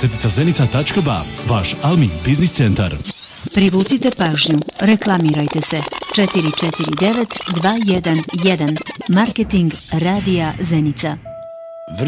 Zenica.ba, vaš Almin biznis centar. Privucite pažnju, reklamirajte se. 449 211 Marketing Radija Zenica.